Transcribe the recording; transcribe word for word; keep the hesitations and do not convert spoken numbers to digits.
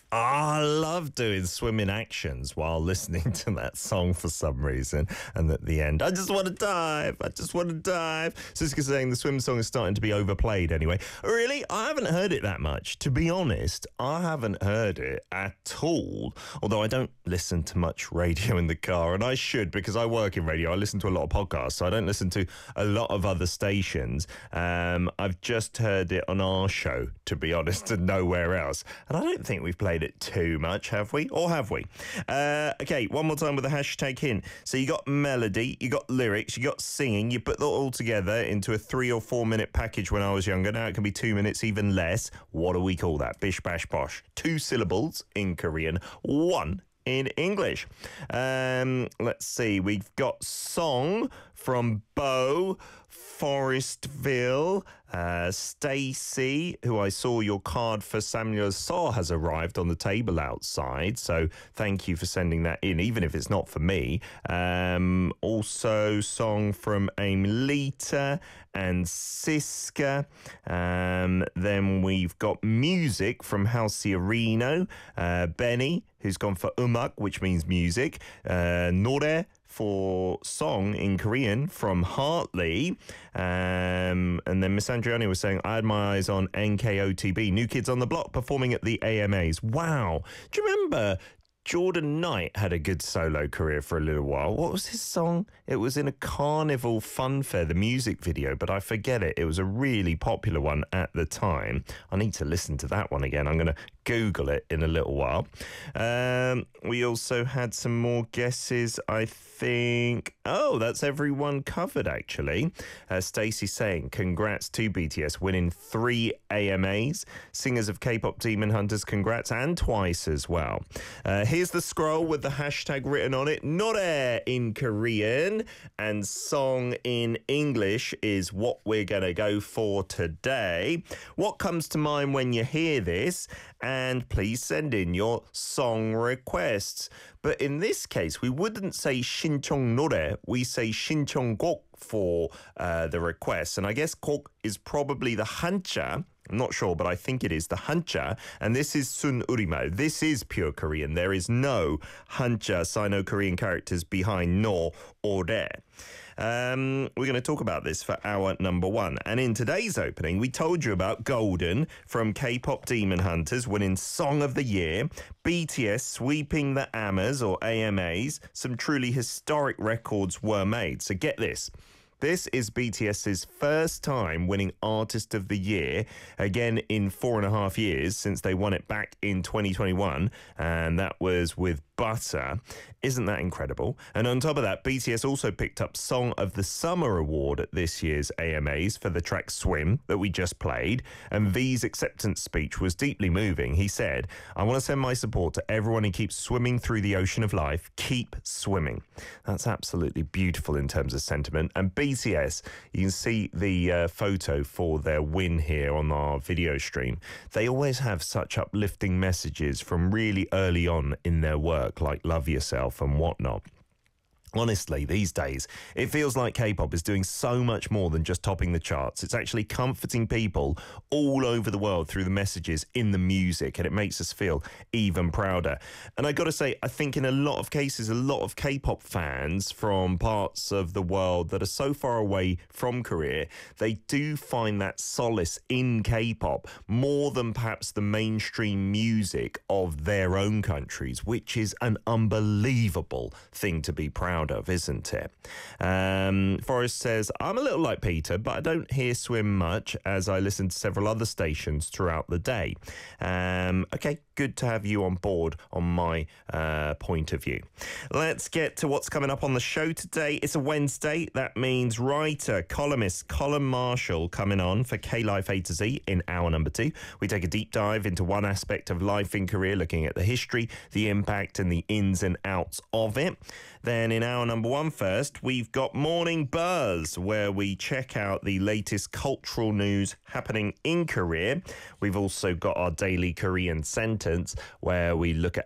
I love doing swimming actions while listening to that song for some reason. And at the end, I just want to dive. I just want to dive. Siska saying the swim song is starting to be overplayed anyway. Really? I haven't heard it that much. To be honest, I haven't heard it at all. Although I don't listen to much radio in the car, and I should because I work in radio. I listen to a lot of podcasts, so I don't listen to a lot of other stations. Um, I've just heard it on our show, to be honest, and nowhere else. And I don't think we've played it too much, have we? Or have we? Uh, okay, one more time with the hashtag hint. So you got melody, you got lyrics, you got singing. You put that all together into a three or four minute package when I was younger. Now it can be two minutes, even less. What do we call that? Bish, bash, bosh. Two syllables in Korean, one in English. Um, let's see. We've got song from Bo, Forestville, uh, Stacey, who I saw your card for Samuel Saw has arrived on the table outside. So thank you for sending that in, even if it's not for me. Um, also, song from Aimlita and Siska. Um, then we've got music from Halciarino, uh, Benny, who's gone for umak, which means music. Uh, Nore for song in Korean from Hartley. Um, and then Miss Andriani was saying, I had my eyes on N K O T B, New Kids on the Block, performing at the A M As. Wow. Do you remember Jordan Knight had a good solo career for a little while? What was his song? It was in a Carnival Funfair, the music video, but I forget it. It was a really popular one at the time. I need to listen to that one again. I'm going to Google it in a little while. Um, we also had some more guesses, I think. Oh, that's everyone covered, actually. Uh, Stacey saying, congrats to B T S winning three A M As. Singers of K-pop Demon Hunters, congrats, and twice as well. Uh, here's the scroll with the hashtag written on it. Nore in Korean and song in English is what we're going to go for today. What comes to mind when you hear this? And please send in your song requests. But in this case, we wouldn't say 신청 노래, we say 신청곡 for uh, the requests. And I guess 곡 is probably the 한자. I'm not sure, but I think it is the 한자. And this is Sun Urimal. This is pure Korean. There is no 한자, Sino-Korean characters behind no or there. Um, we're going to talk about this for hour number one. And in today's opening, we told you about Golden from K-pop Demon Hunters winning Song of the Year, B T S sweeping the A M As or A M As. Some truly historic records were made. So get this. This is BTS's first time winning Artist of the Year, again in four and a half years since they won it back in twenty twenty-one, and that was with Butter. Isn't that incredible? And on top of that, B T S also picked up Song of the Summer award at this year's A M As for the track Swim that we just played, and V's acceptance speech was deeply moving. He said, I want to send my support to everyone who keeps swimming through the ocean of life. Keep swimming. That's absolutely beautiful in terms of sentiment. And B T S, you can see the uh, photo for their win here on our video stream. They always have such uplifting messages from really early on in their work, like Love Yourself and whatnot. Honestly, these days, it feels like K-pop is doing so much more than just topping the charts. It's actually comforting people all over the world through the messages in the music, and it makes us feel even prouder. And I got to say, I think in a lot of cases, a lot of K-pop fans from parts of the world that are so far away from Korea, they do find that solace in K-pop more than perhaps the mainstream music of their own countries, which is an unbelievable thing to be proud of, isn't it? Um, Forrest says, I'm a little like Peter, but I don't hear Swim much as I listen to several other stations throughout the day. Um, okay, good to have you on board on my uh, point of view. Let's get to what's coming up on the show today. It's a Wednesday. That means writer, columnist Colin Marshall coming on for K-Life A to Z in hour number two. We take a deep dive into one aspect of life in Korea, looking at the history, the impact and the ins and outs of it. Then in hour number one first, we've got Morning Buzz, where we check out the latest cultural news happening in Korea. We've also got our daily Korean sentence, where we look at